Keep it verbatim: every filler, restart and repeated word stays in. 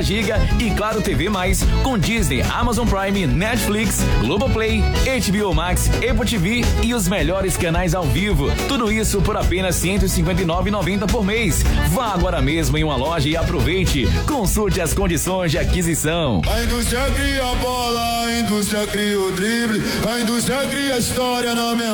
gigas e Claro T V mais, com Disney, Amazon Prime, Netflix, Globoplay, H B O Max, Apple T V e os melhores canais ao vivo. Tudo isso por apenas cento e cinquenta e nove reais e noventa centavos por mês. Vá agora mesmo em uma loja e aproveite. Consulte as condições de aquisição. A indústria cria a bola, a indústria cria o drible, a indústria cria a história na minha